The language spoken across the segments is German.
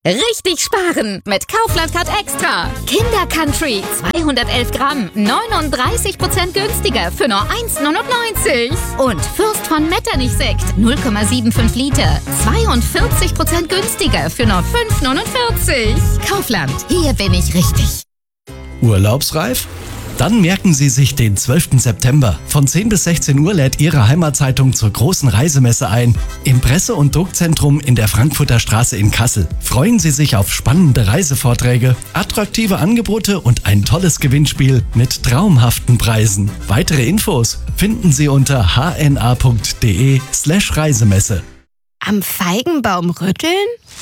Richtig sparen mit Kaufland Card Extra. Kinder Country 211 Gramm, 39% günstiger für nur 1,99. Und Fürst von Metternich Sekt 0,75 Liter, 42% günstiger für nur 5,49. Kaufland, hier bin ich richtig. Urlaubsreif? Dann merken Sie sich den 12. September. Von 10 bis 16 Uhr lädt Ihre Heimatzeitung zur großen Reisemesse ein. Im Presse- und Druckzentrum in der Frankfurter Straße in Kassel. Freuen Sie sich auf spannende Reisevorträge, attraktive Angebote und ein tolles Gewinnspiel mit traumhaften Preisen. Weitere Infos finden Sie unter hna.de/Reisemesse. Am Feigenbaum rütteln?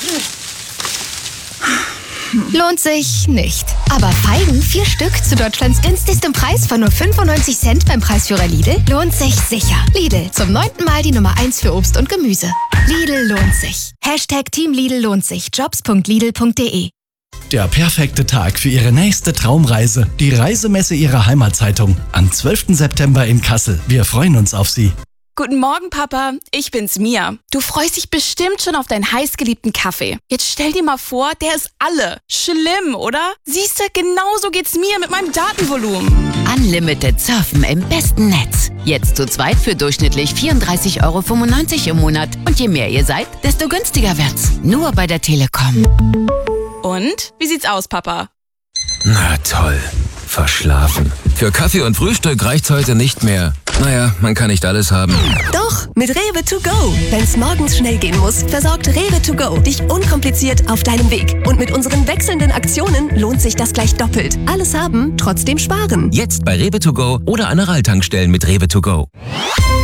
Lohnt sich nicht. Aber Feigen 4 Stück zu Deutschlands günstigstem Preis von nur 95 Cent beim Preisführer Lidl lohnt sich sicher. Lidl, zum 9. Mal die Nummer 1 für Obst und Gemüse. Lidl lohnt sich. #Team Lidl lohnt sich. Jobs.lidl.de. Der perfekte Tag für Ihre nächste Traumreise. Die Reisemesse Ihrer Heimatzeitung. Am 12. September in Kassel. Wir freuen uns auf Sie. Guten Morgen, Papa. Ich bin's, Mia. Du freust dich bestimmt schon auf deinen heißgeliebten Kaffee. Jetzt stell dir mal vor, der ist alle. Schlimm, oder? Siehste, genauso geht's mir mit meinem Datenvolumen. Unlimited Surfen im besten Netz. Jetzt zu zweit für durchschnittlich 34,95 € im Monat. Und je mehr ihr seid, desto günstiger wird's. Nur bei der Telekom. Und? Wie sieht's aus, Papa? Na toll. Verschlafen. Für Kaffee und Frühstück reicht's heute nicht mehr. Naja, man kann nicht alles haben. Doch, mit Rewe to go. Wenn's morgens schnell gehen muss, versorgt Rewe to go dich unkompliziert auf deinem Weg. Und mit unseren wechselnden Aktionen lohnt sich das gleich doppelt. Alles haben, trotzdem sparen. Jetzt bei Rewe to go oder an der Tankstellen mit Rewe to go.